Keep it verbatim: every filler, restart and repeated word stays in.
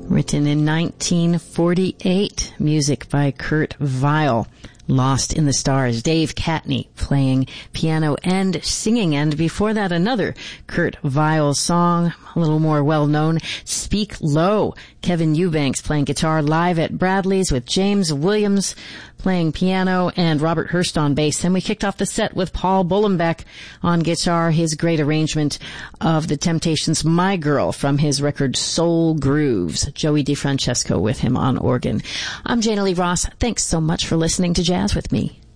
Written in nineteen forty-eight, music by Kurt Weill. Lost in the Stars, Dave Catney playing piano and singing, and before that another Kurt Weill song, a little more well-known, Speak Low. Kevin Eubanks playing guitar live at Bradley's with James Williams playing piano and Robert Hurst on bass. Then we kicked off the set with Paul Bullenbeck on guitar, his great arrangement of The Temptations' My Girl from his record Soul Grooves. Joey DeFrancesco with him on organ. I'm Jana Lee Ross. Thanks so much for listening to Jazz with Me.